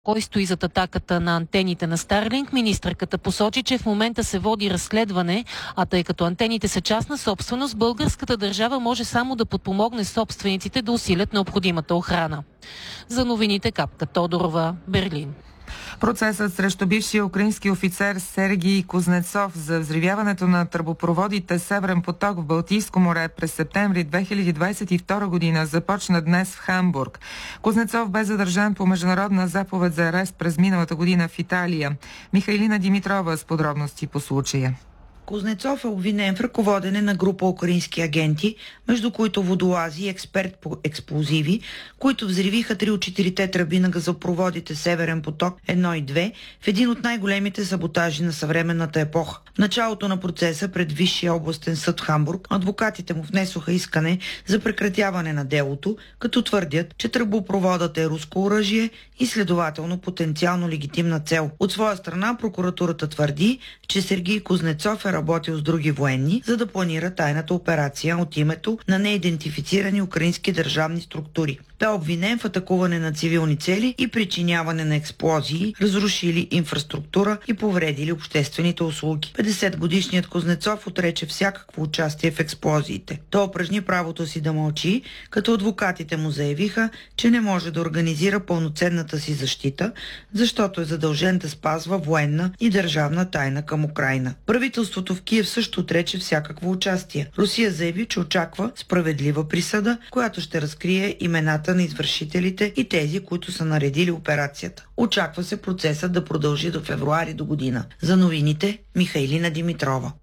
Кой стои зад атаката на антените на Старлинг, министърката посочи, че в момента се води разследване, а тъй като антените са частна собственост, българската държава може само да подпомогне собствениците да усилят необходимата охрана. За новините Капка Тодорова, Берлин. Процесът срещу бившия украински офицер Сергий Кузнецов за взривяването на тръбопроводите Северен поток в Балтийско море през септември 2022 година започна днес в Хамбург. Кузнецов бе задържан по международна заповед за арест през миналата година в Италия. Михайлина Димитрова с подробности по случая. Кузнецов е обвинен в ръководене на група украински агенти, между които водолази и експерт по експлозиви, които взривиха 3 от 4 тръби на газопроводите Северен поток 1 и 2 в един от най-големите саботажи на съвременната епоха. В началото на процеса пред Висшия областен съд в Хамбург адвокатите му внесоха искане за прекратяване на делото, като твърдят, че тръбопроводът е руско оръжие и следователно потенциално легитимна цел. От своя страна прокуратурата твърди, че Сергий Кузнецов е работил с други военни, за да планира тайната операция от името на неидентифицирани украински държавни структури. Той е обвинен в атакуване на цивилни цели и причиняване на експлозии, разрушили инфраструктура и повредили обществените услуги. 50-годишният Кузнецов отрече всякакво участие в експлозиите. Той упражни правото си да мълчи, като адвокатите му заявиха, че не може да организира пълноценната си защита, защото е задължен да спазва военна и държавна тайна към Украйна. Правителството в Киев също отрече всякакво участие. Русия заяви, че очаква справедлива присъда, която ще разкрие имената на извършителите и тези, които са наредили операцията. Очаква се процесът да продължи до февруари до година. За новините Михайлина Димитрова.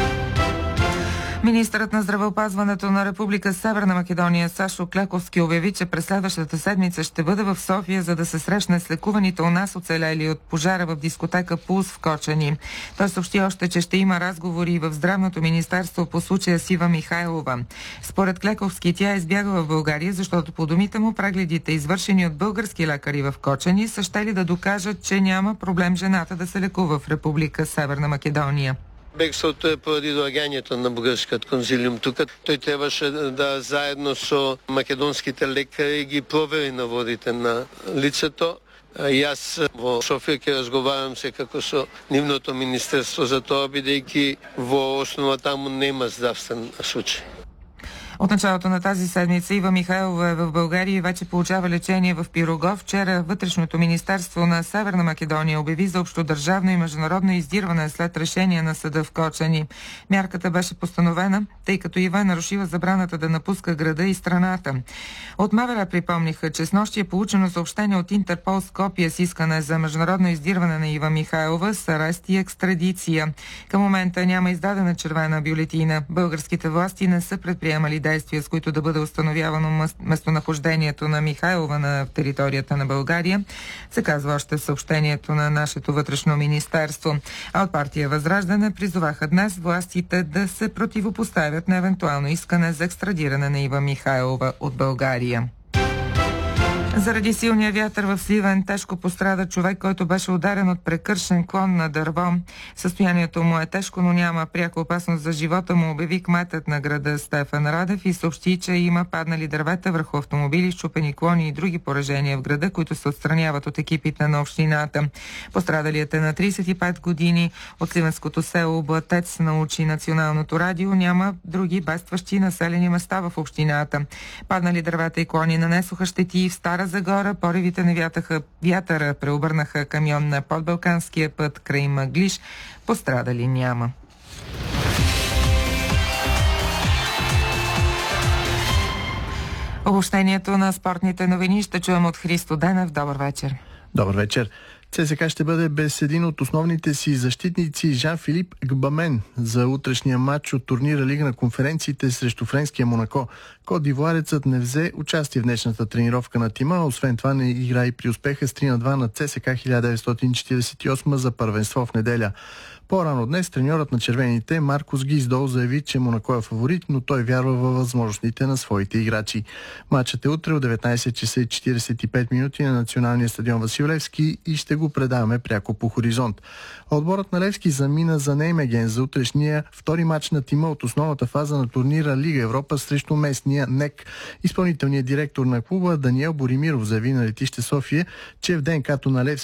Министърът на здравеопазването на Република Северна Македония Сашо Клековски обяви, че през следващата седмица ще бъде в София, за да се срещне с лекуваните у нас оцелели от пожара в дискотека Пулс в Кочани. Той съобщи още, че ще има разговори в Здравното министерство по случая с Ива Михайлова. Според Клековски тя е избягала в България, защото по думите му прегледите, извършени от български лекари в Кочани, са щели да докажат, че няма проблем жената да се лекува в Република Северна Македония. Бегството е поради доаѓањето на бугарскиот конзилиум тука. Тој требаше да заедно со македонските лекари ги провери наводите на лицето. Јас во Софија ќе разговарам секако со нивното министерство за тоа, бидејќи во основа таму нема здравствен случај. От началото на тази седмица Ива Михайлова е в България и вече получава лечение в Пирогов. Вчера Вътрешното министерство на Северна Македония обяви за общодържавно и международно издирване след решение на съда в Кочани. Мярката беше постановена, тъй като Ива е нарушила забраната да напуска града и страната. От МВР припомниха, че снощи е получено съобщение от Интерпол Скопие с искане за международно издирване на Ива Михайлова с арест и екстрадиция. Към момента няма издадена червена бюлетина. Българските власти не са предприемали действия, с които да бъде установявано местонахождението на Михайлова на територията на България, се казва още в съобщението на нашето вътрешно министерство. А от партия Възраждане призоваха днес властите да се противопоставят на евентуално искане за екстрадиране на Ива Михайлова от България. Заради силния вятър в Сливен тежко пострада човек, който беше ударен от прекършен клон на дърво. Състоянието му е тежко, но няма пряка опасност за живота му, обяви кметът на града Стефан Радев и съобщи, че има паднали дървета върху автомобили, счупени клони и други поражения в града, които се отстраняват от екипите на общината. Пострадалият е на 35 години от сливенското село Блатец, научи Националното радио. Няма други бедстващи населени места в общината. Паднали дървета и клони нанесоха щети и в Стара Загора. Поривите на вятъра преобърнаха камион на подбалканския път край Мъглиж. Пострадали няма. Обобщението на спортните новини ще чуем от Христо Денев. Добър вечер. Добър вечер. ЦСКА ще бъде без един от основните си защитници Жан-Филип Гбамен за утрешния матч от турнира Лига на конференциите срещу френския Монако. Кот д'Ивуарецът не взе участие в днешната тренировка на тима, освен това не игра и при успеха с 3-2 на ЦСКА 1948 за първенство в неделя. По-рано днес треньорът на червените Маркос Гиздол заяви, че Монако е фаворит, но той вярва във възможностите на своите играчи. Матчът е утре от 19 часа и 45 минути на националния стадион Васил Левски и ще го предаваме пряко по Хоризонт. Отборът на Левски замина за Неймеген за утрешния втори матч на тима от основната фаза на турнира Лига Европа срещу местния НЕК. Изпълнителният директор на клуба Даниел Боримиров заяви на летище София, че в ДНК-то на Левски